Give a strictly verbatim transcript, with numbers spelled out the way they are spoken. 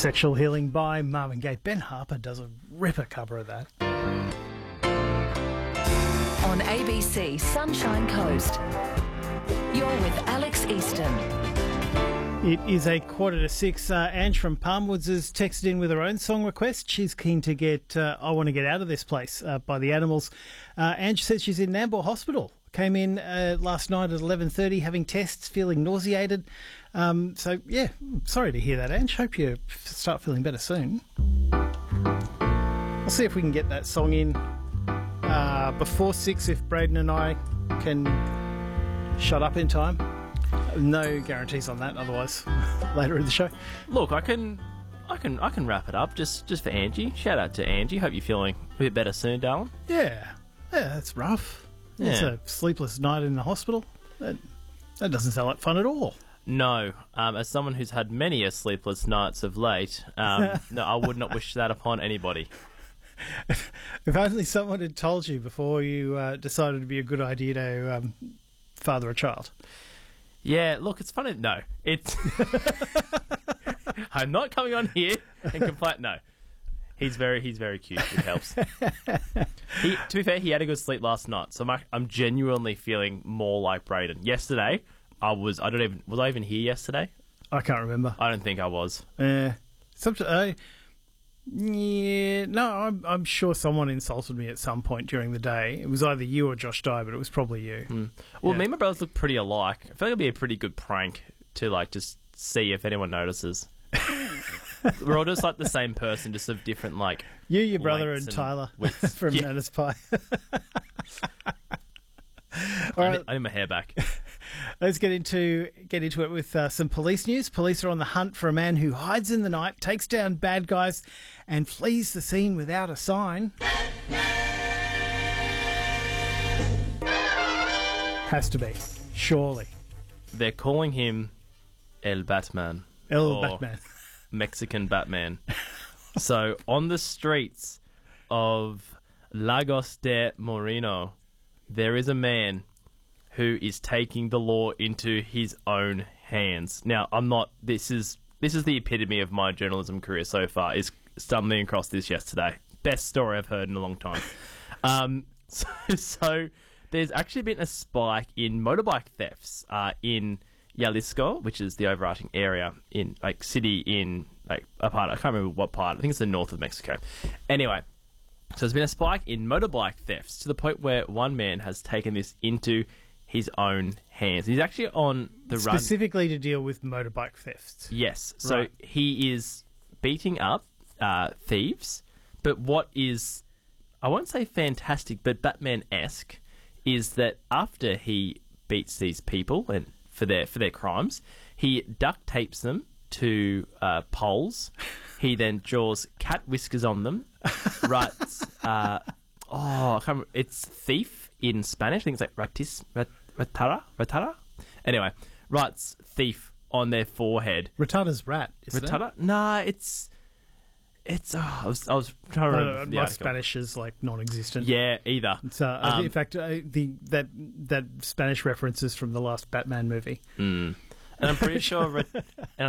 Sexual Healing by Marvin Gaye. Ben Harper does a ripper cover of that. On A B C Sunshine Coast, you're with Alex Easton. It is a quarter to six. Uh, Ange from Palmwoods has texted in with her own song request. She's keen to get uh, I Want to Get Out of This Place uh, by The Animals. Uh, Ange says she's in Nambour Hospital. Came in uh, last night at eleven thirty having tests, feeling nauseated. Um, so, yeah, sorry to hear that, Ange. Hope you f- start feeling better soon. We'll see if we can get that song in uh, before six if Braden and I can shut up in time. No guarantees on that, otherwise later in the show. Look, I can I can I can wrap it up just, just for Angie. Shout out to Angie. Hope you're feeling a bit better soon, darling. Yeah. Yeah, that's rough. Yeah. It's a sleepless night in the hospital. That, that doesn't sound like fun at all. No. Um, as someone who's had many a sleepless nights of late, um, no, I would not wish that upon anybody. If, if only someone had told you before you uh, decided it'd be a good idea to um, father a child. Yeah, look, it's funny. No, it's. I'm not coming on here and complain. No, he's very, he's very cute. It helps. He, to be fair, he had a good sleep last night, so I'm, I'm genuinely feeling more like Braden. Yesterday, I was. I don't even. Was I even here yesterday? I can't remember. I don't think I was. Yeah. Sometimes. Uh, yeah. No, I'm, I'm sure someone insulted me at some point during the day. It was either you or Josh Dye, but it was probably you. Mm. Well, Yeah. me and my brothers look pretty alike. I feel like it'd be a pretty good prank to like just see if anyone notices. We're all just like the same person, just of different like. You, your brother, lengths and and Tyler widths. from Yeah. Nana's Pie. I, All need, right, I need my hair back. let's get into get into it with uh, some police news. Police are on the hunt for a man who hides in the night, takes down bad guys, and flees the scene without a sign. Has to be, surely. They're calling him El Batman. El or Batman. Mexican Batman. So on the streets of Lagos de Moreno, there is a man who is taking the law into his own hands. Now, I'm not. This is this is the epitome of my journalism career so far. Is stumbling across this yesterday. Best story I've heard in a long time. Um, so, so there's actually been a spike in motorbike thefts uh, in Jalisco, which is the overarching area in like city in like a part. I can't remember what part. I think it's the north of Mexico. Anyway. So there's been a spike in motorbike thefts to the point where one man has taken this into his own hands. He's actually on the run. Specifically to deal with motorbike thefts. Yes. So Right. he is beating up uh, thieves. But what is, I won't say fantastic, but Batman-esque, is that after he beats these people and for their for their crimes, he duct tapes them to uh, poles. He then draws cat whiskers on them. Writes, uh, oh, I can't remember. It's thief in Spanish. I think it's like ratis, rat, ratara, ratara. Anyway, writes thief on their forehead. Ratada's rat, isn't it? Ratara? Nah, it's it's. Oh, I was I was trying to Uh, remember the my article. Spanish is like non-existent. Yeah, either. So, uh, Um, in fact, uh, the that that Spanish reference is from the last Batman movie. Mm. And I'm pretty sure. Rat- and